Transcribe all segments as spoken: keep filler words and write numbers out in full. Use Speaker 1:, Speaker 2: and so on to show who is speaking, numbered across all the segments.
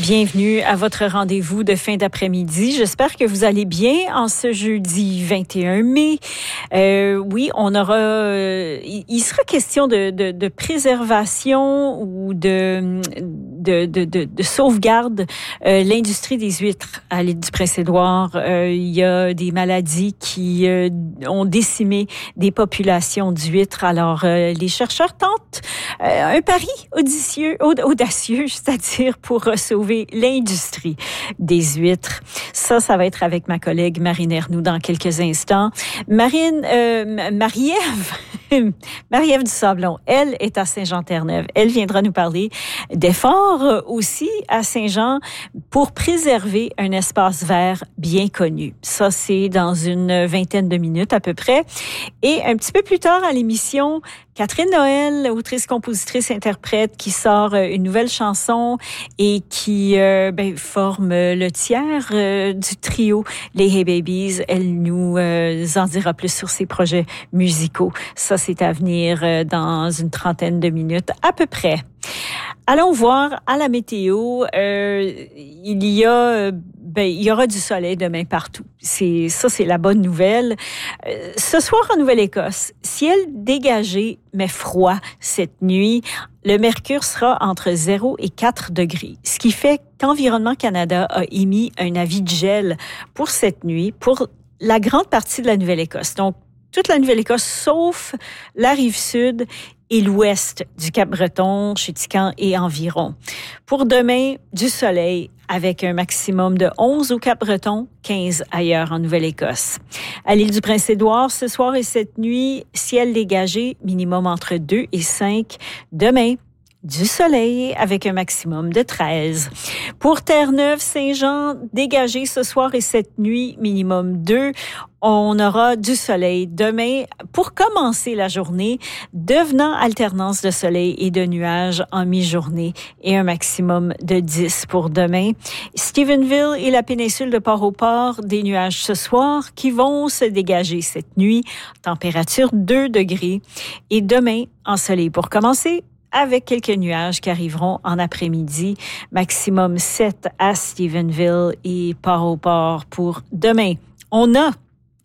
Speaker 1: Bienvenue à votre rendez-vous de fin d'après-midi. J'espère que vous allez bien en ce jeudi vingt et un mai. Euh, oui, on aura, euh, il sera question de, de, de préservation ou de, de, de, de, de sauvegarde euh, l'industrie des huîtres à l'île du Prince-Édouard. Euh, il y a des maladies qui euh, ont décimé des populations d'huîtres. Alors, euh, les chercheurs tentent euh, un pari audacieux, audacieux, c'est-à-dire pour sauver l'industrie des huîtres. Ça, ça va être avec ma collègue Marine Ernoult dans quelques instants. Marine, euh, Marie-Ève, Marie-Ève du Sablon, elle est à Saint-Jean-Terre-Neuve. Elle viendra nous parler d'efforts aussi à Saint-Jean pour préserver un espace vert bien connu. Ça, c'est dans une vingtaine de minutes à peu près. Et un petit peu plus tard à l'émission, Catherine Noël, autrice, compositrice, interprète, qui sort une nouvelle chanson et qui euh, ben, forme le tiers euh, du trio Les Hey Babies. Elle nous euh, en dira plus sur ses projets musicaux. Ça, c'est à venir euh, dans une trentaine de minutes à peu près. Allons voir à la météo. Euh, il y a, ben, il y aura du soleil demain partout. C'est ça, c'est la bonne nouvelle. Euh, ce soir en Nouvelle-Écosse, ciel dégagé mais froid cette nuit. Le mercure sera entre zéro et quatre degrés, ce qui fait qu'Environnement Canada a émis un avis de gel pour cette nuit pour la grande partie de la Nouvelle-Écosse. Donc toute la Nouvelle-Écosse, sauf la rive sud et l'ouest du Cap-Breton, Chéticamp et environ. Pour demain, du soleil avec un maximum de onze au Cap-Breton, quinze ailleurs en Nouvelle-Écosse. À l'île du Prince-Édouard, ce soir et cette nuit, ciel dégagé, minimum entre deux et cinq. Demain, du soleil avec un maximum de treize. Pour Terre-Neuve, Saint-Jean, dégagé ce soir et cette nuit, minimum deux. On aura du soleil demain pour commencer la journée, devenant alternance de soleil et de nuages en mi-journée et un maximum de dix pour demain. Stephenville et la péninsule de Port-au-Port, des nuages ce soir qui vont se dégager cette nuit. Température deux degrés. Et demain, ensoleillé pour commencer, avec quelques nuages qui arriveront en après-midi. Maximum sept à Stephenville et Port-au-Port pour demain. On a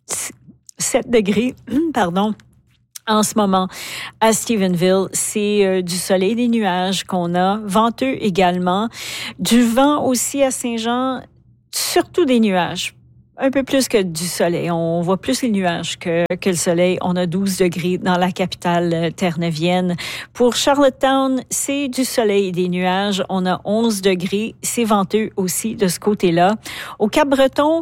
Speaker 1: sept degrés, pardon, en ce moment à Stephenville. C'est euh, du soleil et des nuages qu'on a. Venteux également. Du vent aussi à Saint-Jean, surtout des nuages. Un peu plus que du soleil. On voit plus les nuages que, que le soleil. On a douze degrés dans la capitale terre-neuvienne. Pour Charlottetown, c'est du soleil et des nuages. On a onze degrés. C'est venteux aussi de ce côté-là. Au Cap-Breton,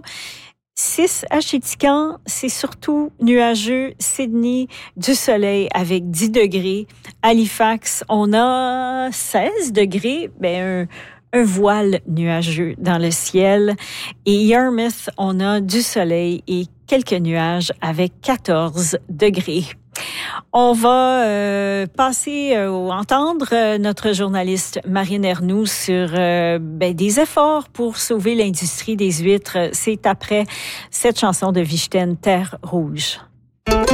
Speaker 1: six à Chéticamp, c'est surtout nuageux. Sydney, du soleil avec dix degrés. Halifax, on a seize degrés. Ben, un un voile nuageux dans le ciel. Et Yarmouth, on a du soleil et quelques nuages avec quatorze degrés. On va euh, passer euh, ou entendre euh, notre journaliste Marine Ernoult sur euh, ben, des efforts pour sauver l'industrie des huîtres. C'est après cette chanson de Vichten, Terre rouge.